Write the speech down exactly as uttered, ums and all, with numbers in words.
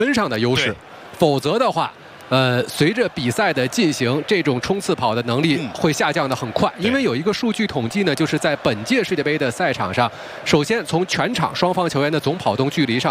分上的优势，否则的话。 呃，随着比赛的进行，这种冲刺跑的能力会下降的很快，因为有一个数据统计呢，就是在本届世界杯的赛场上，首先从全场双方球员的总跑动距离上。